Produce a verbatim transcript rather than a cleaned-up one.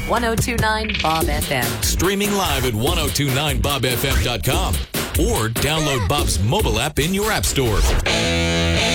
ten twenty-nine Bob F M. Streaming live at ten twenty-nine bob f m dot com or download Bob's mobile app in your app store.